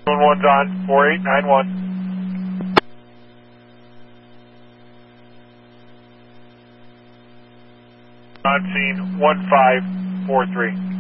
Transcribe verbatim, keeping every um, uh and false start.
one's on, four eight nine one. On scene, one five four three.